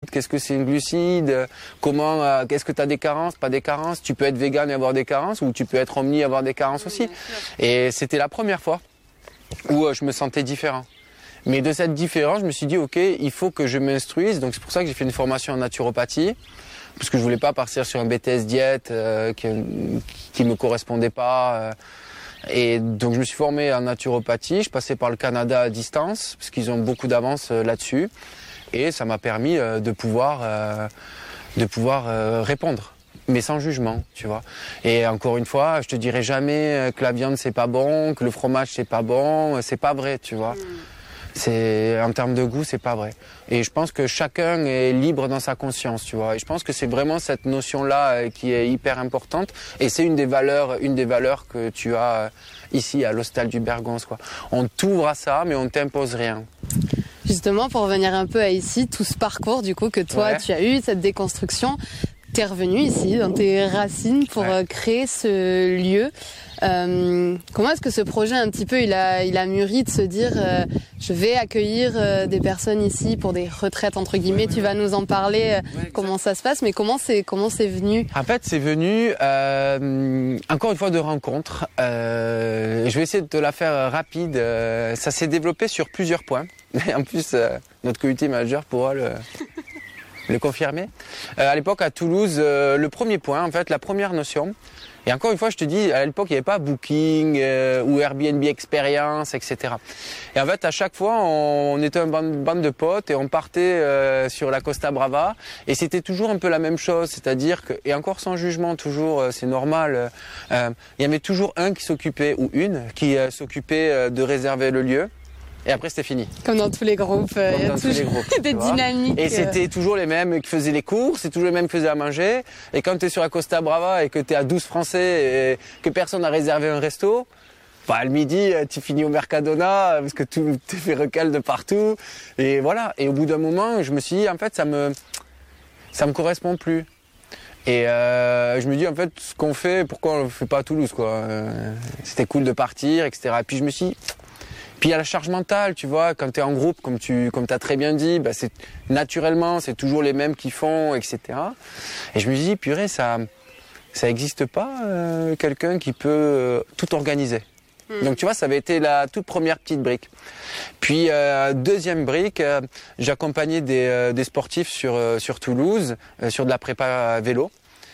qu'est-ce que c'est une glucide, comment, qu'est-ce que tu as des carences, pas des carences, tu peux être vegan et avoir des carences ou tu peux être omni et avoir des carences aussi. Et c'était la première fois où je me sentais différent. Mais de cette différence, je me suis dit, ok, il faut que je m'instruise. Donc c'est pour ça que j'ai fait une formation en naturopathie, parce que je voulais pas partir sur un BTS diète qui me correspondait pas. Et donc je me suis formé en naturopathie. Je passais par le Canada à distance, parce qu'ils ont beaucoup d'avance là-dessus. Et ça m'a permis de pouvoir répondre, mais sans jugement, tu vois. Et encore une fois, je te dirai jamais que la viande c'est pas bon, que le fromage c'est pas bon, c'est pas vrai, tu vois. C'est, en termes de goût, c'est pas vrai. Et je pense que chacun est libre dans sa conscience, tu vois. Et je pense que c'est vraiment cette notion-là qui est hyper importante. Et c'est une des valeurs que tu as ici à l'Hostal du Bergonce, quoi. On t'ouvre à ça, mais on t'impose rien. Justement, pour revenir un peu à ici, tout ce parcours du coup que toi tu as eu, cette déconstruction, t'es revenu ici dans tes racines pour créer ce lieu. Comment est-ce que ce projet un petit peu il a mûri de se dire je vais accueillir des personnes ici pour des retraites entre guillemets, tu vas nous en parler comment ça se passe, mais comment c'est venu? En fait c'est venu encore une fois de rencontres. Je vais essayer de te la faire rapide. Ça s'est développé sur plusieurs points. En plus notre community manager pourra le confirmer. À l'époque à Toulouse, le premier point, en fait, la première notion, et encore une fois je te dis, à l'époque il n'y avait pas Booking ou Airbnb Experience, etc. Et en fait à chaque fois on était une bande de potes et on partait sur la Costa Brava et c'était toujours un peu la même chose, c'est-à-dire que, et encore sans jugement toujours, c'est normal, il y avait toujours un qui s'occupait, ou une, qui s'occupait de réserver le lieu. Et après c'était fini. Comme dans tous les groupes, il y a toujours des dynamiques. Et c'était toujours les mêmes qui faisaient les courses, c'est toujours les mêmes qui faisaient à manger. Et quand tu es sur la Costa Brava et que tu es à 12 Français et que personne n'a réservé un resto, bah, le midi tu finis au Mercadona parce que tout te fait recal de partout. Et voilà. Et au bout d'un moment, je me suis dit en fait ça me correspond plus. Et je me dis en fait ce qu'on fait, pourquoi on le fait pas à Toulouse quoi. C'était cool de partir, etc. Et puis je me suis dit, puis il y a la charge mentale, tu vois, quand tu es en groupe, comme tu as très bien dit, bah naturellement, c'est toujours les mêmes qui font, etc. Et je me dis, purée, ça existe pas, quelqu'un qui peut tout organiser. Donc tu vois, ça avait été la toute première petite brique. Puis deuxième brique, j'accompagnais des sportifs sur Toulouse, sur de la prépa vélo.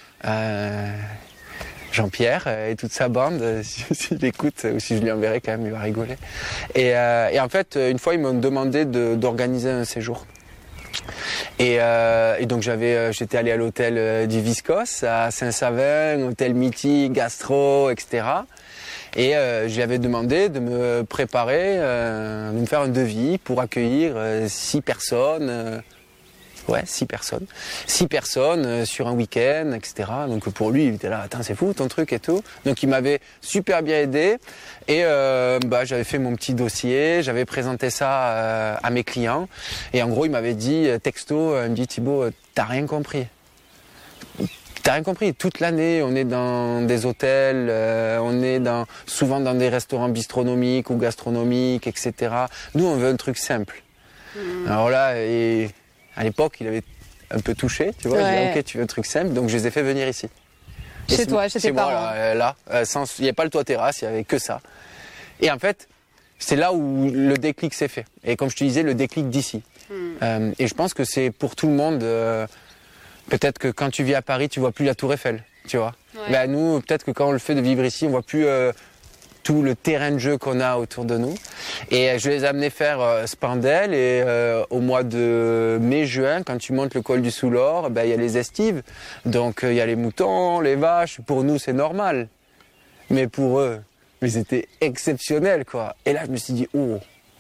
Jean-Pierre et toute sa bande, s'il écoute, ou si je lui enverrai quand même, il va rigoler. Et en fait, une fois, ils m'ont demandé d'organiser un séjour. Et donc j'étais allé à l'hôtel du Viscos, à Saint-Savin, hôtel mythique, gastro, etc. Et je lui avais demandé de me préparer, de me faire un devis pour accueillir 6 personnes. 6 personnes. 6 personnes sur un week-end, etc. Donc pour lui, il était là, attends, c'est fou ton truc et tout. Donc il m'avait super bien aidé. Et j'avais fait mon petit dossier, j'avais présenté ça à mes clients. Et en gros, il m'avait dit, texto, il me dit, Thibaut, t'as rien compris. T'as rien compris. Toute l'année, on est dans des hôtels, on est souvent dans des restaurants bistronomiques ou gastronomiques, etc. Nous, on veut un truc simple. Alors là, à l'époque, il avait un peu touché, tu vois. Ouais. J'ai dit, ok, tu veux un truc simple, donc je les ai fait venir ici. Chez toi, chez tes parents. Là, il n'y avait pas le toit terrasse, il n'y avait que ça. Et en fait, c'est là où le déclic s'est fait. Et comme je te disais, le déclic d'ici. Et je pense que c'est pour tout le monde. Peut-être que quand tu vis à Paris, tu vois plus la Tour Eiffel, tu vois. Ouais. Ben, nous, peut-être que quand on le fait de vivre ici, on voit plus tout le terrain de jeu qu'on a autour de nous. Et je les ai amenés faire Spandel et au mois de mai-juin, quand tu montes le col du Soulor, ben, y a les estives. Donc il y a les moutons, les vaches. Pour nous, c'est normal. Mais pour eux, c'était exceptionnel, quoi. Et là, je me suis dit, oh,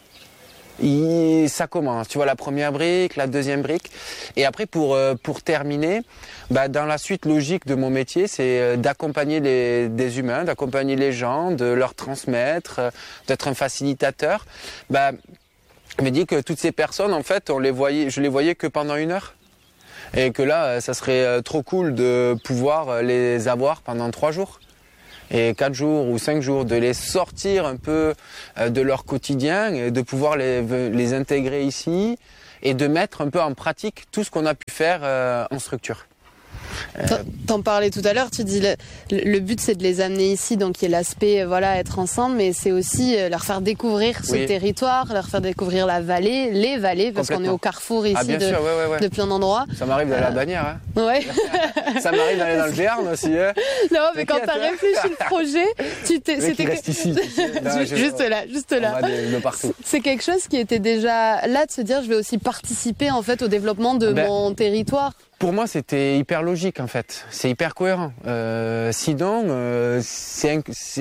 ça commence. Tu vois, la première brique, la deuxième brique. Et après, pour terminer, bah, dans la suite logique de mon métier, c'est d'accompagner des humains, d'accompagner les gens, de leur transmettre, d'être un facilitateur. Bah, je me dis que toutes ces personnes, en fait, je les voyais que pendant 1 heure. Et que là, ça serait trop cool de pouvoir les avoir pendant 3 jours. Et 4 jours ou 5 jours, de les sortir un peu de leur quotidien, et de pouvoir les intégrer ici et de mettre un peu en pratique tout ce qu'on a pu faire en structure. T'en parlais tout à l'heure, tu dis le but c'est de les amener ici, donc il y a l'aspect être ensemble, mais c'est aussi leur faire découvrir ce territoire, leur faire découvrir la vallée, les vallées, parce qu'on est au carrefour ici de plein d'endroits. Ça m'arrive d'aller à la Bagnères. Hein. Ouais. Ça m'arrive d'aller dans le Béarn aussi. Hein. Non, mais quand t'as réfléchi le projet, c'était reste ici. Non, juste là. De partout. C'est quelque chose qui était déjà là de se dire je vais aussi participer en fait au développement de mon territoire. Pour moi, c'était hyper logique en fait. C'est hyper cohérent. Sinon, c'est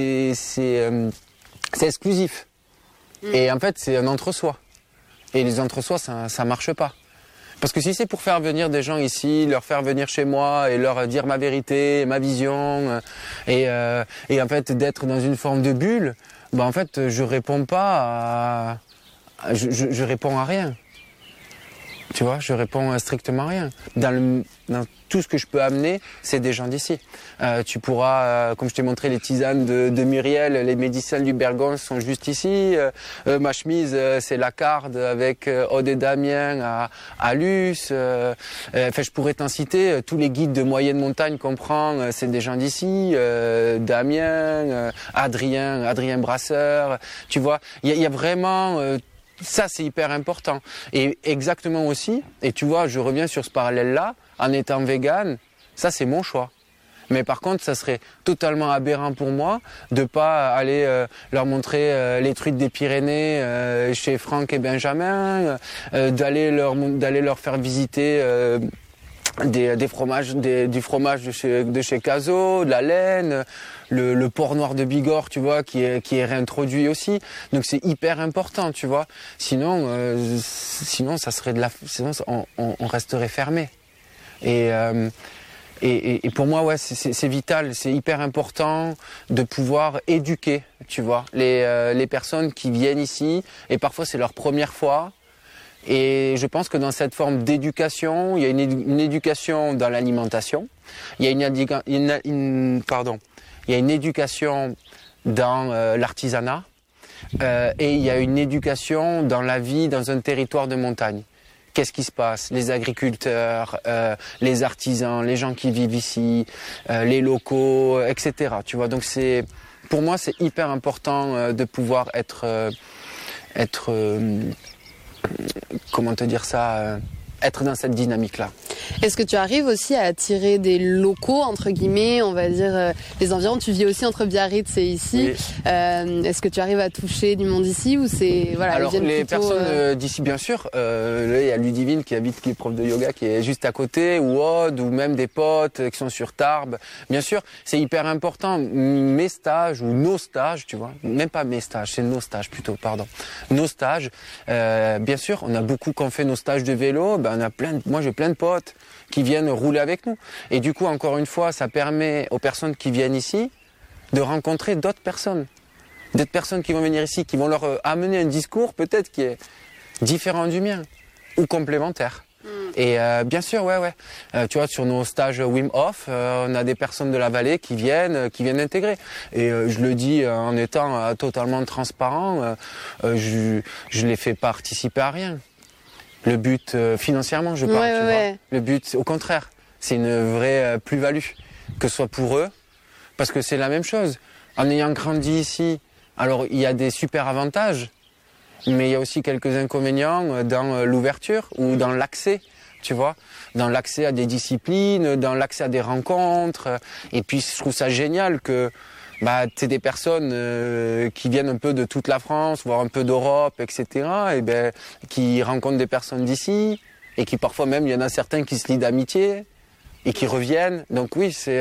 exclusif. Et en fait, c'est un entre-soi. Et les entre-soi, ça marche pas. Parce que si c'est pour faire venir des gens ici, leur faire venir chez moi et leur dire ma vérité, ma vision, et en fait d'être dans une forme de bulle, en fait, je réponds pas je réponds à rien. Tu vois, je réponds à strictement rien. Dans tout ce que je peux amener, c'est des gens d'ici. Tu pourras, comme je t'ai montré les tisanes de Muriel, les médicines du Bergon sont juste ici. Ma chemise, c'est la carde avec Aude et Damien à Luce. Je pourrais t'en citer. Tous les guides de moyenne montagne qu'on prend, c'est des gens d'ici. Damien, Adrien Brasseur. Tu vois, il y a vraiment... ça, c'est hyper important. Et exactement aussi, et tu vois, je reviens sur ce parallèle-là, en étant vegan, ça, c'est mon choix. Mais par contre, ça serait totalement aberrant pour moi de pas aller leur montrer les truites des Pyrénées chez Franck et Benjamin, d'aller leur faire visiter... des fromages, du fromage de chez Cazot, de la laine, le porc noir de Bigorre, tu vois, qui est réintroduit aussi. Donc c'est hyper important, tu vois. Sinon ça serait sinon on resterait fermé. Et pour moi, ouais, c'est vital, c'est hyper important de pouvoir éduquer, tu vois, les personnes qui viennent ici et parfois c'est leur première fois. Et je pense que dans cette forme d'éducation, il y a une éducation dans l'alimentation, il y a une éducation dans l'artisanat et il y a une éducation dans la vie dans un territoire de montagne. Qu'est-ce qui se passe? Les agriculteurs, les artisans, les gens qui vivent ici, les locaux, etc. Tu vois, donc pour moi, c'est hyper important de pouvoir être comment te dire ça, être dans cette dynamique-là. Est-ce que tu arrives aussi à attirer des locaux, entre guillemets, on va dire, les environs? Tu vis aussi entre Biarritz et ici. Oui. Est-ce que tu arrives à toucher du monde ici ou c'est... Voilà, alors, les plutôt, personnes d'ici, bien sûr. Là, il y a Ludivine qui est prof de yoga, qui est juste à côté, ou Aude, ou même des potes qui sont sur Tarbes. Bien sûr, c'est hyper important. Mes stages, ou nos stages, tu vois, même pas mes stages, c'est nos stages plutôt, pardon. Nos stages, bien sûr, on a beaucoup qui ont fait nos stages de vélo, moi j'ai plein de potes qui viennent rouler avec nous. Et du coup, encore une fois, ça permet aux personnes qui viennent ici de rencontrer d'autres personnes qui vont venir ici, qui vont leur amener un discours peut-être qui est différent du mien ou complémentaire. Et bien sûr, ouais. Tu vois, sur nos stages Wim Hof, on a des personnes de la vallée qui viennent intégrer. Et je le dis en étant totalement transparent, je les fais participer à rien. Le but financièrement, je parle, tu vois. Le but, au contraire, c'est une vraie plus-value, que ce soit pour eux, parce que c'est la même chose. En ayant grandi ici, alors il y a des super avantages, mais il y a aussi quelques inconvénients dans l'ouverture ou dans l'accès, tu vois, dans l'accès à des disciplines, dans l'accès à des rencontres. Et puis je trouve ça génial que c'est des personnes qui viennent un peu de toute la France, voire un peu d'Europe, etc. Et qui rencontrent des personnes d'ici et qui parfois même, il y en a certains qui se lient d'amitié et qui reviennent. Donc oui, c'est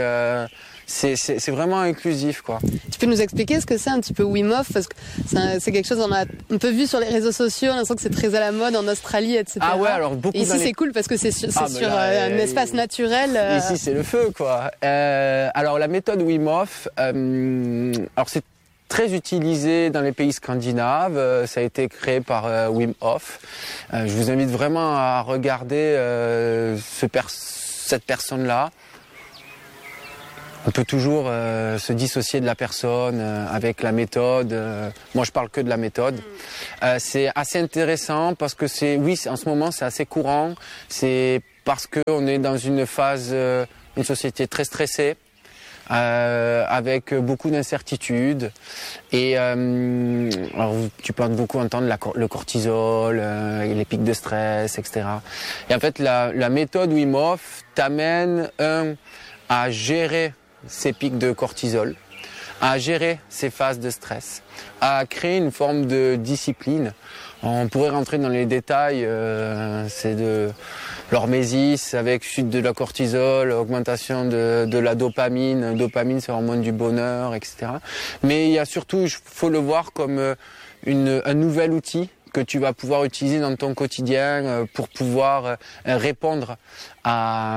vraiment inclusif, quoi. Tu peux nous expliquer ce que c'est un petit peu Wim Hof, parce que c'est quelque chose qu'on a un peu vu sur les réseaux sociaux, on a l'impression que c'est très à la mode en Australie, etc. Ah ouais, alors beaucoup. Et ici c'est cool parce que c'est sur un espace naturel. Ici c'est le feu, quoi. Alors la méthode Wim Hof, alors c'est très utilisé dans les pays scandinaves, ça a été créé par Wim Hof. Je vous invite vraiment à regarder cette personne-là. On peut toujours se dissocier de la personne avec la méthode. Moi, je parle que de la méthode. C'est assez intéressant parce que en ce moment, c'est assez courant. C'est parce qu'on est dans une phase, une société très stressée, avec beaucoup d'incertitudes. Et alors, tu peux beaucoup entendre le cortisol, les pics de stress, etc. Et en fait, la méthode Wim Hof t'amène à gérer ces pics de cortisol, à gérer ces phases de stress, à créer une forme de discipline. On pourrait rentrer dans les détails, c'est de l'hormésis avec chute de la cortisol, augmentation de la dopamine. Dopamine, c'est l'hormone du bonheur, etc. Mais il y a surtout, il faut le voir comme un nouvel outil que tu vas pouvoir utiliser dans ton quotidien pour pouvoir répondre à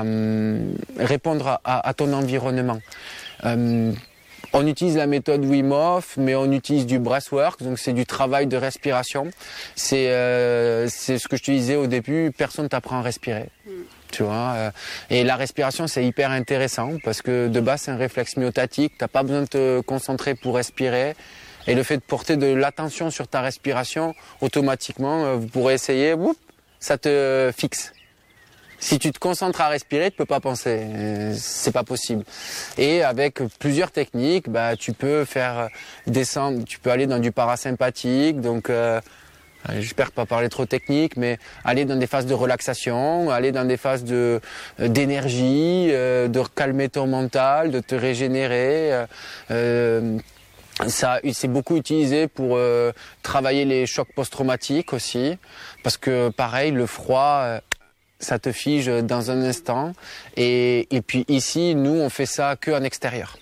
ton environnement. On utilise la méthode Wim Hof, mais on utilise du breathwork, donc c'est du travail de respiration. C'est ce que je te disais au début, personne t'apprend à respirer. Tu vois, et la respiration, c'est hyper intéressant parce que de base, c'est un réflexe myotatique. T'as pas besoin de te concentrer pour respirer. Et le fait de porter de l'attention sur ta respiration, automatiquement, vous pourrez essayer, ça te fixe. Si tu te concentres à respirer, tu peux pas penser, c'est pas possible. Et avec plusieurs techniques, tu peux faire descendre, tu peux aller dans du parasympathique, donc j'espère pas parler trop technique, mais aller dans des phases de relaxation, aller dans des phases d'énergie, de calmer ton mental, de te régénérer. Ça, c'est beaucoup utilisé pour travailler les chocs post-traumatiques aussi, parce que pareil, le froid, ça te fige dans un instant. Et puis ici, nous, on fait ça qu'en extérieur.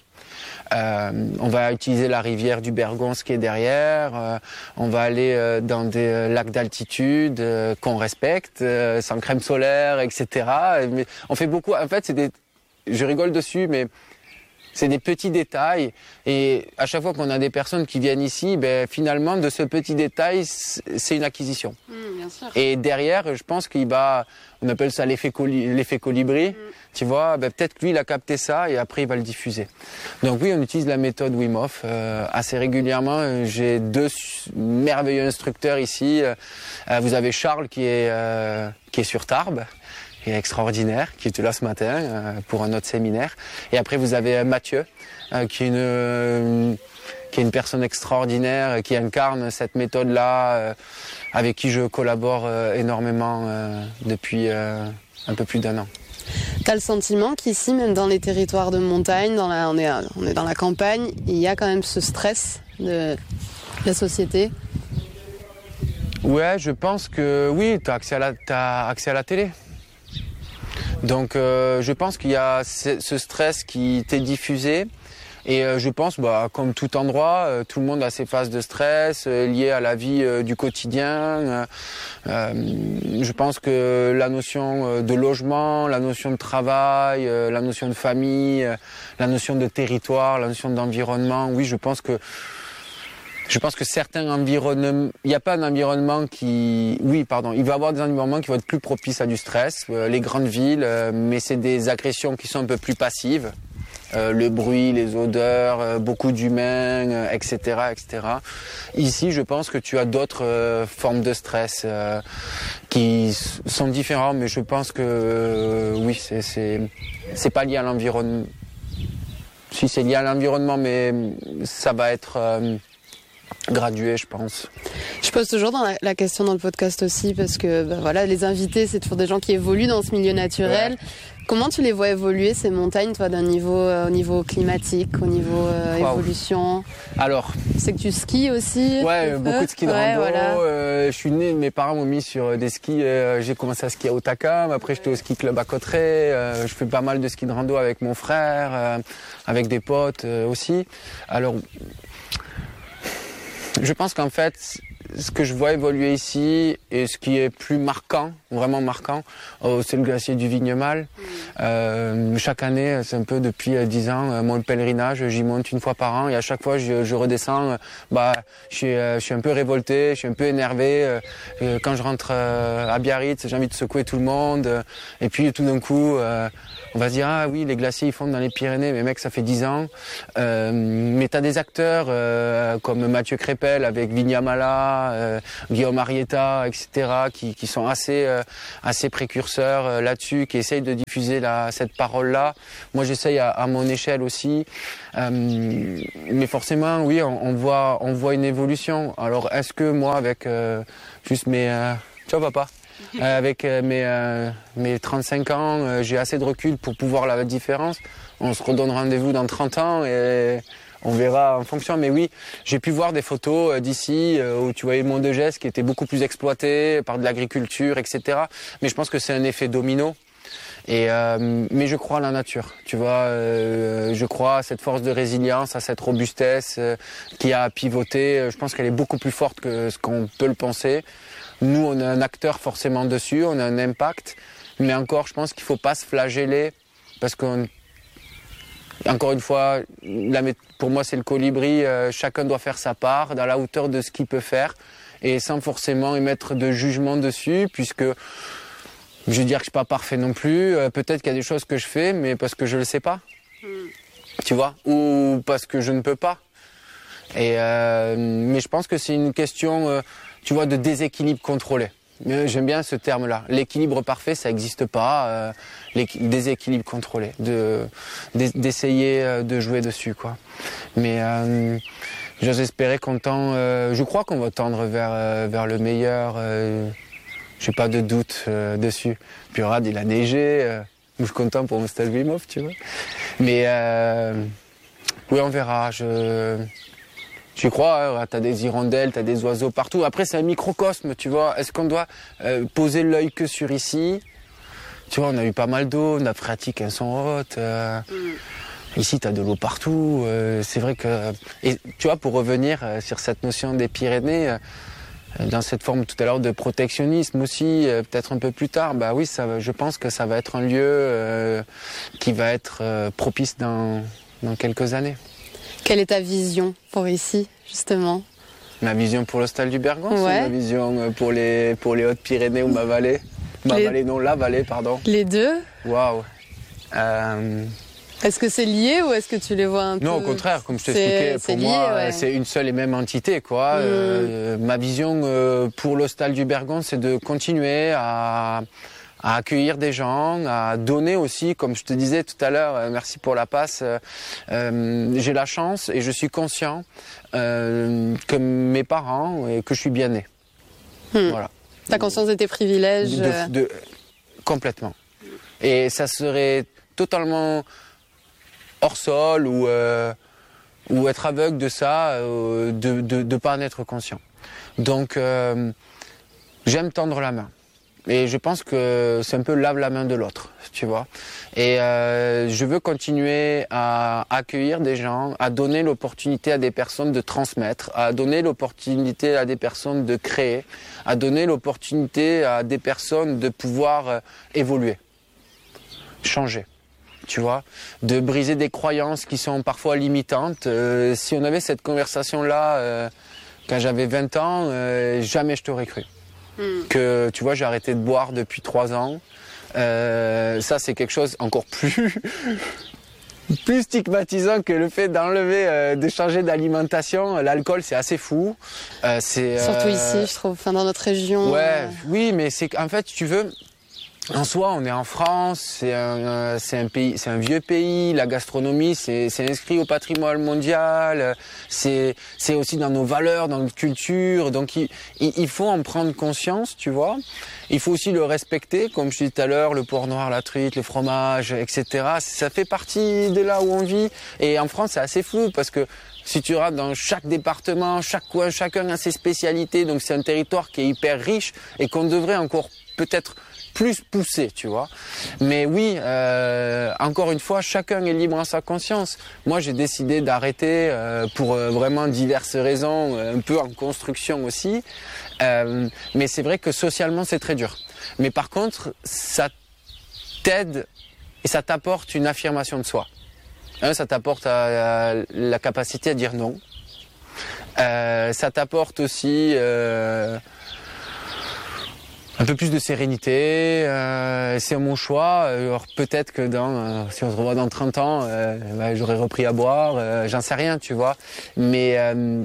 On va utiliser la rivière du Bergons qui est derrière. On va aller dans des lacs d'altitude qu'on respecte, sans crème solaire, etc. Mais on fait beaucoup. En fait, je rigole dessus, mais c'est des petits détails. Et à chaque fois qu'on a des personnes qui viennent ici, finalement, de ce petit détail, c'est une acquisition. Bien sûr. Et derrière, je pense on appelle ça l'effet colibri. Tu vois, peut-être que lui, il a capté ça et après, il va le diffuser. Donc oui, on utilise la méthode Wim Hof assez régulièrement. J'ai 2 merveilleux instructeurs ici. Vous avez Charles qui est sur Tarbes, qui est extraordinaire, qui était là ce matin pour un autre séminaire. Et après, vous avez Mathieu, qui est une personne extraordinaire, qui incarne cette méthode-là, avec qui je collabore énormément depuis un peu plus d'1 an. T'as le sentiment qu'ici, même dans les territoires de montagne, on est dans la campagne, il y a quand même ce stress de la société? Ouais, je pense que oui, t'as accès à la télé. Donc je pense qu'il y a ce stress qui t'est diffusé. Et je pense, comme tout endroit, tout le monde a ses phases de stress liées à la vie du quotidien. Je pense que la notion de logement, la notion de travail, la notion de famille, la notion de territoire, la notion d'environnement, oui, je pense que certains environnements, il n'y a pas un environnement il va y avoir des environnements qui vont être plus propices à du stress, les grandes villes, mais c'est des agressions qui sont un peu plus passives. Le bruit, les odeurs, beaucoup d'humains, etc., etc. Ici, je pense que tu as d'autres formes de stress qui sont différentes, mais je pense que oui, c'est pas lié à l'environnement. Si, c'est lié à l'environnement, mais ça va être gradué, je pense. Je pose toujours la question dans le podcast aussi parce que les invités, c'est toujours des gens qui évoluent dans ce milieu naturel. Ouais. Comment tu les vois évoluer ces montagnes, toi, au niveau climatique, au niveau évolution? Alors, c'est que tu skis aussi? Ouais, beaucoup de ski de rando. Voilà. Je suis né, mes parents m'ont mis sur des skis. J'ai commencé à skier à Otakam. Après, j'étais au ski club à Cauterets. Je fais pas mal de ski de rando avec mon frère, avec des potes aussi. Alors, je pense qu'en fait, ce que je vois évoluer ici et ce qui est plus marquant vraiment marquant, c'est le glacier du Vignemale. Chaque année, c'est un peu depuis 10 ans, mon pèlerinage, j'y monte une fois par an et à chaque fois je redescends, je suis un peu révolté, je suis un peu énervé. Quand je rentre à Biarritz, j'ai envie de secouer tout le monde. Et puis tout d'un coup, on va se dire, ah oui, les glaciers ils fondent dans les Pyrénées, mais mec, ça fait 10 ans. Mais t'as des acteurs comme Mathieu Crépel avec Vignamala, Guillaume Arrieta, etc., qui sont assez précurseurs là-dessus, qui essayent de diffuser cette parole-là. Moi, j'essaye à mon échelle aussi. Mais forcément, oui, on voit une évolution. Alors, est-ce que moi, avec juste mes... tu vois, papa, avec mes 35 ans, j'ai assez de recul pour pouvoir la différence. On se redonne rendez-vous dans 30 ans et on verra en fonction. Mais oui, j'ai pu voir des photos d'ici où tu voyais le Mont de Gesse qui était beaucoup plus exploité par de l'agriculture, etc. Mais je pense que c'est un effet domino. Mais je crois à la nature, tu vois. Je crois à cette force de résilience, à cette robustesse qui a pivoté. Je pense qu'elle est beaucoup plus forte que ce qu'on peut le penser. Nous, on a un acteur forcément dessus, on a un impact. Mais encore, je pense qu'il ne faut pas se flageller parce qu'on... Encore une fois, pour moi c'est le colibri, chacun doit faire sa part dans la hauteur de ce qu'il peut faire et sans forcément émettre de jugement dessus puisque je veux dire que je suis pas parfait non plus, peut-être qu'il y a des choses que je fais mais parce que je le sais pas, tu vois, ou parce que je ne peux pas. Mais je pense que c'est une question, tu vois, de déséquilibre contrôlé. J'aime bien ce terme-là. L'équilibre parfait, ça n'existe pas. Déséquilibre contrôlé, d'essayer de jouer dessus, quoi. Mais j'ose espérer qu'on tend. Je crois qu'on va tendre vers le meilleur. J'ai pas de doute dessus. Puis regarde, il a neigé. Je suis content pour mon stage Wim-Hof, tu vois. Mais oui, on verra. J'y crois, hein, t'as des hirondelles, t'as des oiseaux partout. Après, c'est un microcosme, tu vois. Est-ce qu'on doit poser l'œil que sur ici? Tu vois, on a eu pas mal d'eau, nappes phréatiques, elles sont hautes. Ici, t'as de l'eau partout. C'est vrai que... Et tu vois, pour revenir sur cette notion des Pyrénées, dans cette forme tout à l'heure de protectionnisme aussi, peut-être un peu plus tard, bah oui, je pense que ça va être un lieu qui va être propice dans quelques années. Quelle est ta vision pour ici, justement? Ma vision pour l'hostal du Bergance, ouais. Ma vision pour les Hautes-Pyrénées ou ma vallée? La vallée, pardon. Les deux? Waouh. Est-ce que c'est lié ou est-ce que tu les vois un peu? Non, au contraire, comme je t'expliquais, pour moi, ouais. C'est une seule et même entité, quoi. Ma vision pour l'hostal du Bergance, c'est de continuer à accueillir des gens, à donner aussi, comme je te disais tout à l'heure, merci pour la passe, j'ai la chance et je suis conscient que mes parents et que je suis bien né. Voilà. T'as conscience de tes privilèges? Complètement. Et ça serait totalement hors sol ou être aveugle de ça, de pas en être conscient. Donc j'aime tendre la main. Et je pense que c'est un peu lave la main de l'autre, tu vois. Et je veux continuer à accueillir des gens, à donner l'opportunité à des personnes de transmettre, à donner l'opportunité à des personnes de créer, à donner l'opportunité à des personnes de pouvoir évoluer, changer, tu vois, de briser des croyances qui sont parfois limitantes. Si on avait cette conversation-là quand j'avais 20 ans, jamais je t'aurais cru. Que tu vois, j'ai arrêté de boire depuis 3 ans. Ça, c'est quelque chose encore plus stigmatisant que le fait d'enlever, de changer d'alimentation. L'alcool, c'est assez fou. Surtout ici, je trouve, enfin, dans notre région. Ouais, oui, mais c'est en fait, tu veux. En soi, on est en France, c'est un pays, c'est un vieux pays. La gastronomie, c'est inscrit au patrimoine mondial. C'est aussi dans nos valeurs, dans notre culture. Donc, il faut en prendre conscience, tu vois. Il faut aussi le respecter, comme je disais tout à l'heure, le porc noir, la truite, le fromage, etc. Ça fait partie de là où on vit. Et en France, c'est assez flou parce que si tu regardes dans chaque département, chaque coin, chacun a ses spécialités. Donc, c'est un territoire qui est hyper riche et qu'on devrait encore peut-être plus poussé, tu vois. Mais oui, encore une fois, chacun est libre en sa conscience. Moi, j'ai décidé d'arrêter pour vraiment diverses raisons, un peu en construction aussi. Mais c'est vrai que socialement, c'est très dur. Mais par contre, ça t'aide et ça t'apporte une affirmation de soi. Ça t'apporte la capacité à dire non. Ça t'apporte aussi un peu plus de sérénité. C'est mon choix. Alors peut-être que si on se revoit dans 30 ans, j'aurais repris à boire. J'en sais rien, tu vois. Mais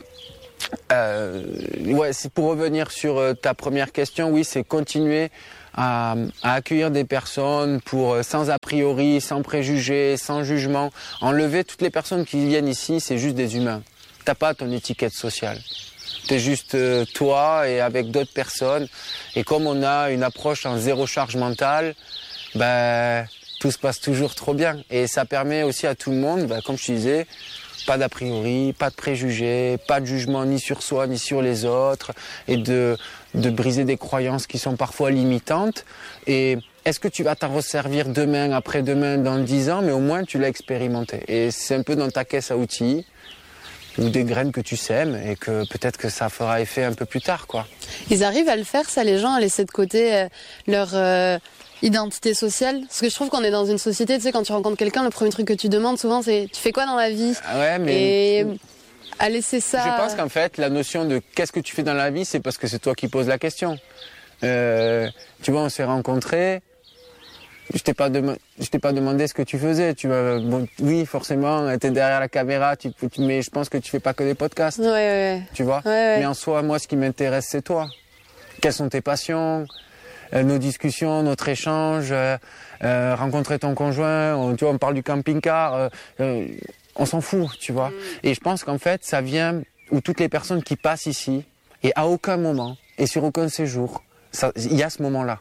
c'est pour revenir sur ta première question. Oui, c'est continuer à accueillir des personnes sans a priori, sans préjugés, sans jugement. Enlever toutes les personnes qui viennent ici, c'est juste des humains. T'as pas ton étiquette sociale. T'es juste toi et avec d'autres personnes. Et comme on a une approche en zéro charge mentale, tout se passe toujours trop bien. Et ça permet aussi à tout le monde, comme je te disais, pas d'a priori, pas de préjugés, pas de jugement ni sur soi ni sur les autres, et de briser des croyances qui sont parfois limitantes. Et est-ce que tu vas t'en resservir demain, après-demain, dans 10 ans, mais au moins tu l'as expérimenté. Et c'est un peu dans ta caisse à outils, ou des graines que tu sèmes, et que peut-être que ça fera effet un peu plus tard, quoi. Ils arrivent à le faire, ça, les gens, à laisser de côté leur identité sociale? Parce que je trouve qu'on est dans une société, tu sais, quand tu rencontres quelqu'un, le premier truc que tu demandes souvent, c'est « tu fais quoi dans la vie ?» Et à laisser ça... Je pense qu'en fait, la notion de « qu'est-ce que tu fais dans la vie ?» c'est parce que c'est toi qui poses la question. Tu vois, on s'est rencontrés, je t'ai pas demandé ce que tu faisais. Oui, forcément, t'es derrière la caméra, mais je pense que tu fais pas que des podcasts. Ouais. Tu vois. Ouais. Mais en soi, moi, ce qui m'intéresse, c'est toi. Quelles sont tes passions, nos discussions, notre échange, rencontrer ton conjoint. On parle du camping-car. On s'en fout, tu vois. Et je pense qu'en fait, ça vient où toutes les personnes qui passent ici, et à aucun moment, et sur aucun séjour, il y a ce moment-là.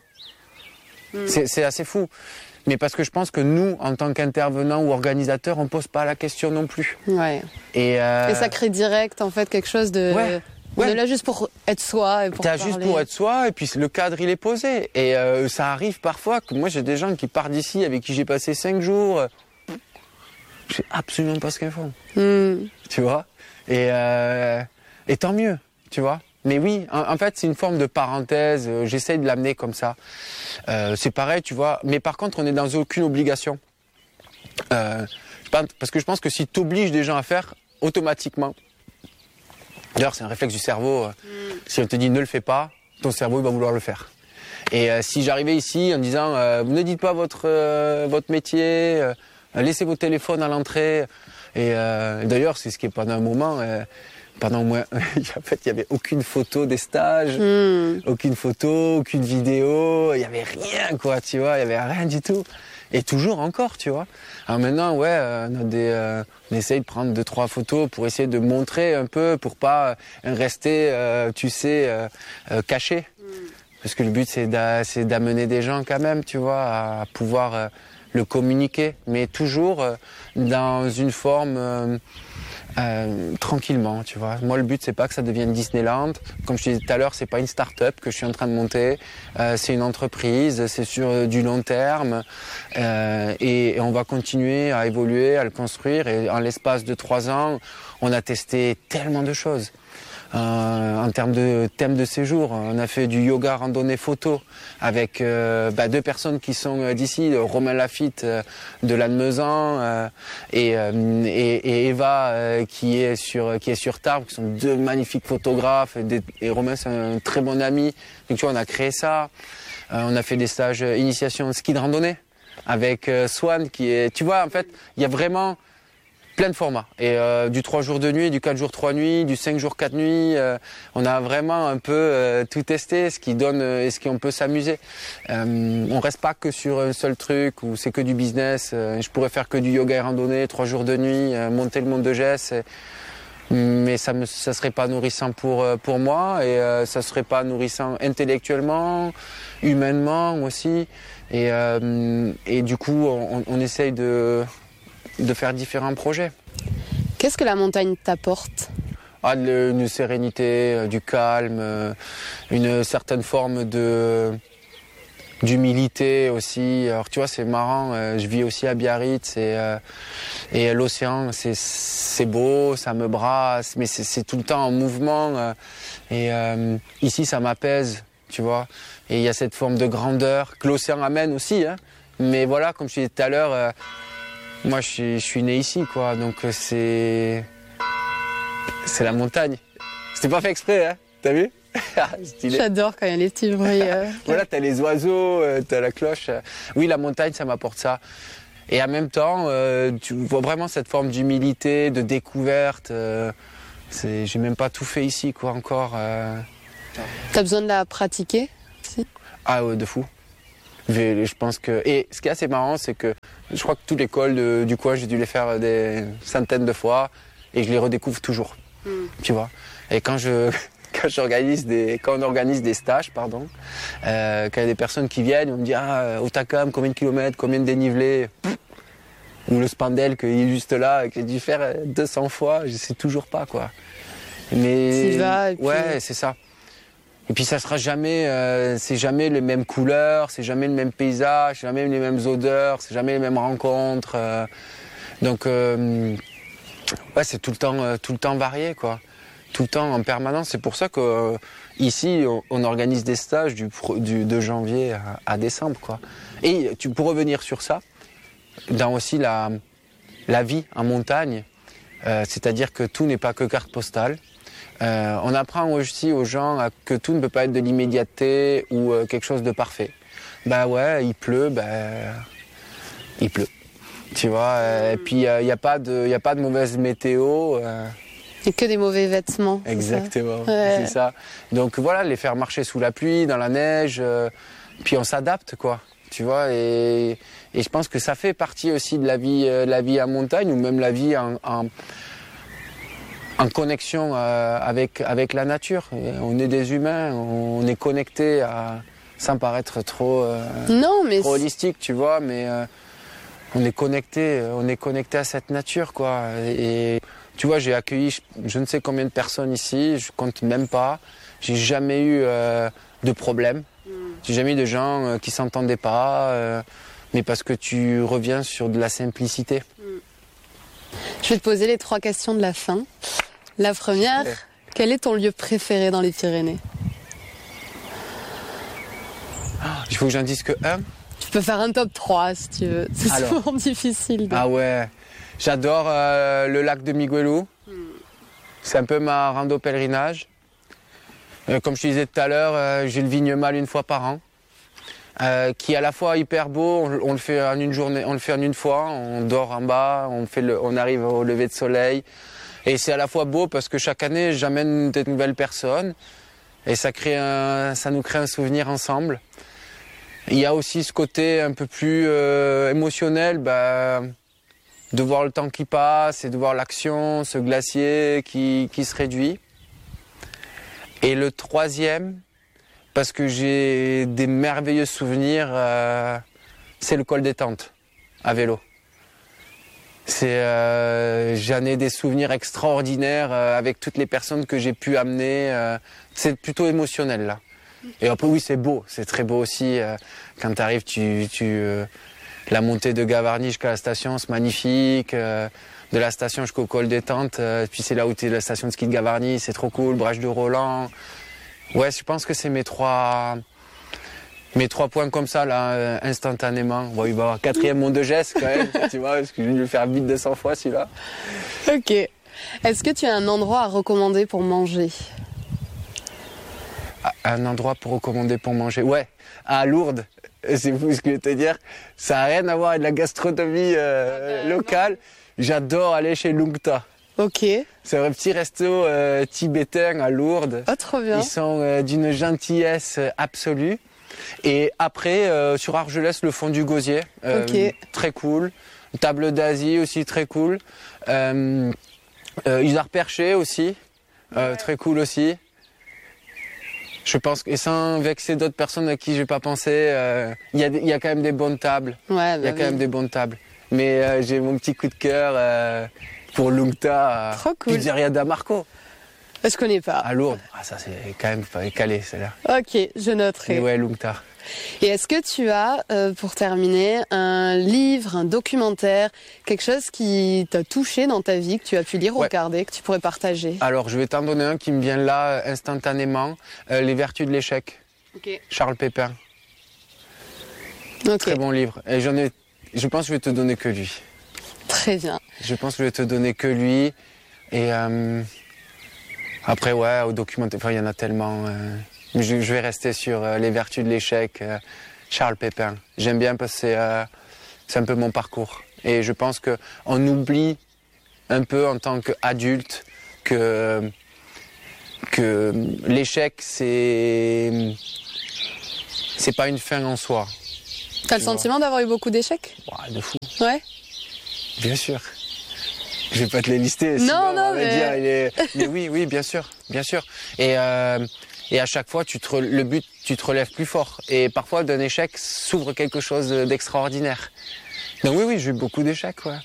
C'est assez fou. Mais parce que je pense que nous, en tant qu'intervenants ou organisateurs, on pose pas la question non plus. Ouais. Et ça crée direct, en fait, quelque chose de... Ouais. On est là juste pour être soi et pour parler. Juste pour être soi, et puis le cadre, il est posé. Et ça arrive parfois que moi, j'ai des gens qui partent d'ici, avec qui j'ai passé 5 jours. Je sais absolument pas ce qu'ils font. Tu vois. Et tant mieux, tu vois. Mais oui, en fait, c'est une forme de parenthèse. J'essaye de l'amener comme ça. C'est pareil, tu vois. Mais par contre, on n'est dans aucune obligation. Parce que je pense que si tu obliges des gens à faire, automatiquement... D'ailleurs, c'est un réflexe du cerveau. Si on te dit ne le fais pas, ton cerveau il va vouloir le faire. Et si j'arrivais ici en disant vous ne dites pas votre métier, laissez vos téléphones à l'entrée. Et d'ailleurs, c'est ce qui est pendant un moment... Pendant moins, en fait, il y avait aucune photo des stages, aucune photo, aucune vidéo, il y avait rien, quoi, tu vois, il y avait rien du tout. Et toujours encore, tu vois. Alors maintenant, on essaye de prendre 2-3 photos pour essayer de montrer un peu, pour pas rester, caché. Parce que le but, c'est d'amener des gens quand même, tu vois, à pouvoir le communiquer, mais toujours dans une forme tranquillement, tu vois. Moi, le but, c'est pas que ça devienne Disneyland. Comme je te disais tout à l'heure, c'est pas une start-up que je suis en train de monter. C'est une entreprise, c'est sur du long terme. Et on va continuer à évoluer, à le construire. Et en l'espace de 3 ans, on a testé tellement de choses. En termes de thème de séjour, on a fait du yoga randonnée photo avec 2 personnes qui sont d'ici, Romain Lafitte de Lannemezan et Eva qui est sur Tarbes, qui sont 2 magnifiques photographes, et Romain c'est un très bon ami. Donc tu vois, on a créé ça. On a fait des stages initiation ski de randonnée avec Swan qui est, tu vois, en fait, il y a vraiment plein de formats. Et du 3 jours 2 nuits, du 4 jours 3 nuits, du 5 jours 4 nuits. On a vraiment un peu tout testé, ce qui donne et ce qu'on peut s'amuser. On reste pas que sur un seul truc où c'est que du business. Je pourrais faire que du yoga et randonnée, 3 jours 2 nuits, monter le monde de Jess. Mais ça serait pas nourrissant pour moi, et ça serait pas nourrissant intellectuellement, humainement aussi. Et du coup, on essaye de faire différents projets. Qu'est-ce que la montagne t'apporte ? Une sérénité, du calme, une certaine forme d'humilité aussi. Alors tu vois, c'est marrant, je vis aussi à Biarritz et l'océan, c'est beau, ça me brasse, mais c'est tout le temps en mouvement. Et ici, ça m'apaise. tu vois. Et il y a cette forme de grandeur que l'océan amène aussi, hein. Mais voilà, comme je disais tout à l'heure, moi je suis né ici, quoi. Donc c'est la montagne. C'était pas fait exprès, hein. T'as vu? J'adore quand il y a les petits bruits. Voilà, t'as les oiseaux, t'as la cloche. Oui, la montagne, ça m'apporte ça. Et en même temps, tu vois vraiment cette forme d'humilité, de découverte. J'ai même pas tout fait ici, quoi, encore. T'as besoin de la pratiquer aussi? Ah ouais, de fou. Je pense que... Et ce qui est assez marrant, c'est que je crois que toutes les cols du coin, j'ai dû les faire des centaines de fois et je les redécouvre toujours. Tu vois. Et quand on organise des stages, quand il y a des personnes qui viennent, on me dit Hautacam, combien de kilomètres, combien de dénivelé, ou le Spandel qui est juste là, que j'ai dû faire 200 fois, je sais toujours pas, quoi. Mais t'y vas, et puis... ouais, c'est ça. Et puis ça sera jamais, c'est jamais les mêmes couleurs, c'est jamais le même paysage, c'est jamais les mêmes odeurs, c'est jamais les mêmes rencontres. Donc ouais, c'est tout le temps varié, quoi. Tout le temps en permanence. C'est pour ça que ici on organise des stages de janvier à décembre, quoi. Et pour revenir sur ça, dans aussi la vie en montagne, c'est-à-dire que tout n'est pas que carte postale. On apprend aussi aux gens que tout ne peut pas être de l'immédiateté ou quelque chose de parfait. Bah ouais, il pleut, il pleut. Tu vois, et puis il n'y a pas de mauvaise météo. Et que des mauvais vêtements. Exactement, c'est ça. Donc voilà, les faire marcher sous la pluie, dans la neige, puis on s'adapte, quoi. Tu vois, et je pense que ça fait partie aussi de la vie en montagne, ou même la vie en connexion avec la nature. On est des humains, on est connectés sans paraître trop holistique, tu vois, mais on est connecté à cette nature, quoi. Et tu vois, j'ai accueilli je ne sais combien de personnes ici, je compte même pas. J'ai jamais eu de problème. J'ai jamais eu de gens qui s'entendaient pas, mais parce que tu reviens sur de la simplicité. Je vais te poser les 3 questions de la fin. La première, quel est ton lieu préféré dans les Pyrénées? Il faut que j'en dise que un. Tu peux faire un top 3 si tu veux. C'est souvent difficile. Ah ouais, j'adore le lac de Miguelou. C'est un peu ma rando pèlerinage. Comme je te disais tout à l'heure, j'ai le Vignemale une fois par an. Qui est à la fois hyper beau, on le fait en une journée, on le fait en une fois, on dort en bas, on arrive au lever de soleil. Et c'est à la fois beau parce que chaque année, j'amène des nouvelles personnes et ça nous crée un souvenir ensemble. Il y a aussi ce côté un peu plus émotionnel, de voir le temps qui passe et de voir l'action, ce glacier qui se réduit. Et le troisième, parce que j'ai des merveilleux souvenirs, c'est le col des Tentes, à vélo. J'en ai des souvenirs extraordinaires avec toutes les personnes que j'ai pu amener. C'est plutôt émotionnel, là. Et après, oui, c'est beau, c'est très beau aussi. Quand tu arrives, la montée de Gavarnie jusqu'à la station, c'est magnifique. De la station jusqu'au col des Tentes, puis c'est là où tu es la station de ski de Gavarnie, c'est trop cool. Brèche de Roland. Ouais, je pense que c'est mes trois points comme ça, là, instantanément. Bon, il va y avoir 4e mont de Gesse, quand même, tu vois, parce que je vais le faire vite 200 fois, celui-là. Ok. Est-ce que tu as un endroit à recommander pour manger? Un endroit pour recommander pour manger? Ouais, à Lourdes. C'est fou ce que je vais te dire. Ça n'a rien à voir avec la gastronomie locale. J'adore aller chez Lungta. Ok. C'est un petit resto tibétain à Lourdes. Oh, trop bien. Ils sont d'une gentillesse absolue. Et après, sur Argelès, le fond du Gosier, très cool. Table d'Asie aussi, très cool. Isard Perché aussi, très cool aussi. Je pense que, et sans vexer d'autres personnes à qui je n'ai pas pensé, il y a quand même des bonnes tables. Ouais, il y a quand même des bonnes tables. Mais j'ai mon petit coup de cœur pour Lungta, Pizzeria da Marco. Je connais pas. À Lourdes. Ah, ça, c'est quand même pas calé, celle-là. Ok, je noterai. Et ouais, Lungta. Et est-ce que tu as, pour terminer, un livre, un documentaire, quelque chose qui t'a touché dans ta vie, que tu as pu lire ou regarder, que tu pourrais partager? Alors, je vais t'en donner un qui me vient là instantanément. Les vertus de l'échec. Okay. Charles Pépin. Okay. Très bon livre. Et je pense que je vais te donner que lui. Très bien. Je pense que je vais te donner que lui. Et après, ouais, au documentaire, enfin, il y en a tellement. Mais je vais rester sur les vertus de l'échec. Charles Pépin. J'aime bien parce que c'est un peu mon parcours. Et je pense qu'on oublie un peu en tant qu'adulte que l'échec, c'est pas une fin en soi. T'as le sentiment d'avoir eu beaucoup d'échecs ? Ouais, de fou. Ouais. Bien sûr. Je vais pas te les lister. Non, non, mais... mais oui, bien sûr. Et à chaque fois, tu te relèves plus fort. Et parfois, d'un échec s'ouvre quelque chose d'extraordinaire. Donc oui, j'ai eu beaucoup d'échecs, ouais.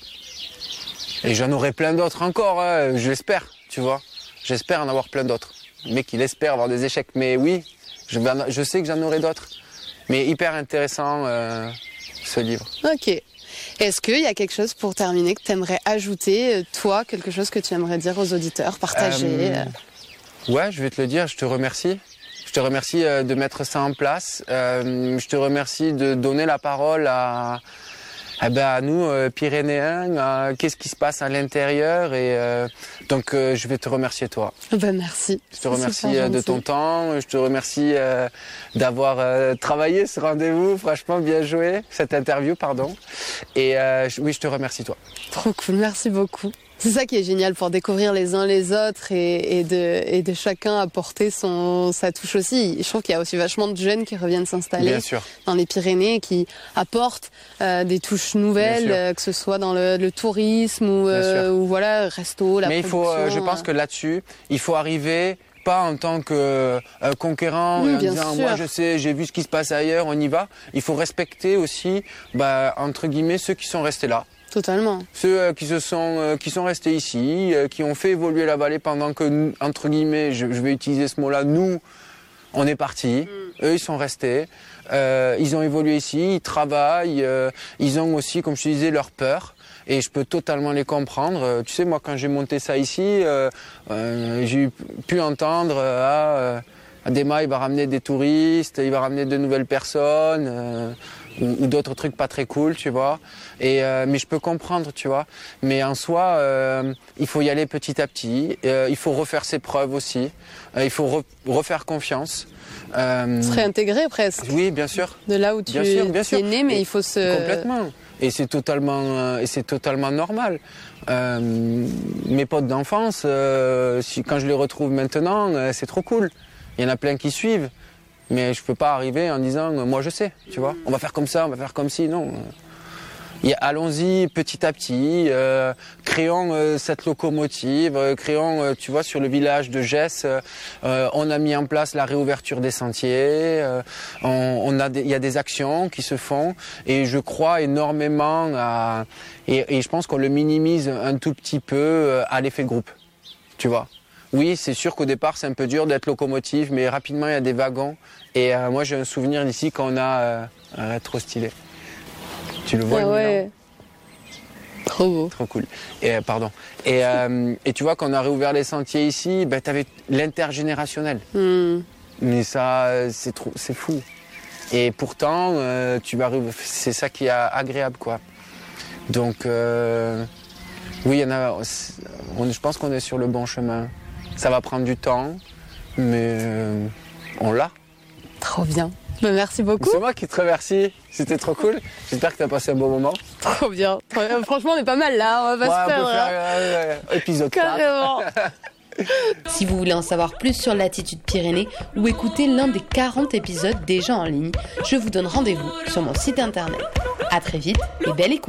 Et j'en aurai plein d'autres encore, hein, je l'espère, tu vois. J'espère en avoir plein d'autres. Le mec, il espère avoir des échecs. Mais oui, je sais que j'en aurai d'autres. Mais hyper intéressant, ce livre. Ok. Est-ce qu'il y a quelque chose pour terminer que tu aimerais ajouter, toi, quelque chose que tu aimerais dire aux auditeurs, partager Ouais, je vais te le dire, je te remercie. Je te remercie de mettre ça en place. Je te remercie de donner la parole à nous, Pyrénéens, qu'est-ce qui se passe à l'intérieur. Et donc, je vais te remercier, toi. Merci. Je te remercie de ton temps. Je te remercie d'avoir travaillé ce rendez-vous. Franchement, bien joué. Cette interview, pardon. Et oui, je te remercie, toi. Trop cool, merci beaucoup. C'est ça qui est génial pour découvrir les uns les autres et de chacun apporter sa touche aussi. Je trouve qu'il y a aussi vachement de jeunes qui reviennent s'installer dans les Pyrénées, qui apportent des touches nouvelles, que ce soit dans le tourisme ou voilà, resto, la production. Je pense que là-dessus, il faut arriver pas en tant que conquérant, en disant moi je sais, j'ai vu ce qui se passe ailleurs, on y va. Il faut respecter aussi, entre guillemets, ceux qui sont restés là. Totalement. Ceux qui sont restés ici, qui ont fait évoluer la vallée pendant que, entre guillemets, je vais utiliser ce mot-là, nous, on est partis. Eux, ils sont restés. Ils ont évolué ici, ils travaillent. Ils ont aussi, comme je te disais, leur peur. Et je peux totalement les comprendre. Tu sais, moi, quand j'ai monté ça ici, j'ai pu entendre Adema, il va ramener des touristes, il va ramener de nouvelles personnes. Ou d'autres trucs pas très cool, tu vois. Mais je peux comprendre, tu vois. Mais en soi, il faut y aller petit à petit. Il faut refaire ses preuves aussi. Il faut refaire confiance. Se réintégrer presque. Oui, bien sûr. De là où tu es né, mais il faut se... Complètement. Et c'est totalement normal. Mes potes d'enfance, quand je les retrouve maintenant, c'est trop cool. Il y en a plein qui suivent. Mais je peux pas arriver en disant moi je sais, tu vois. On va faire comme ça, on va faire comme ci, non. Allons-y petit à petit, créons cette locomotive, créons, tu vois, sur le village de Gesse, on a mis en place la réouverture des sentiers, il y a des actions qui se font et je crois énormément et je pense qu'on le minimise un tout petit peu à l'effet groupe, tu vois. Oui, c'est sûr qu'au départ, c'est un peu dur d'être locomotive, mais rapidement, il y a des wagons. Et moi, j'ai un souvenir d'ici quand on a trop stylé. Tu le vois, ouais. Trop beau. Trop cool. Et tu vois, quand on a réouvert les sentiers ici, tu avais l'intergénérationnel. Mais ça, c'est fou. Et pourtant, c'est ça qui est agréable, quoi. Donc, oui, je pense qu'on est sur le bon chemin. Ça va prendre du temps, mais on l'a. Trop bien. Merci beaucoup. C'est moi qui te remercie. C'était trop cool. J'espère que tu as passé un bon moment. Trop bien. Franchement, on est pas mal là. On va pas se perdre. On peut faire épisode 4. Carrément. Si vous voulez en savoir plus sur l'Attitude Pyrénées ou écouter l'un des 40 épisodes déjà en ligne, je vous donne rendez-vous sur mon site internet. À très vite et belle écoute.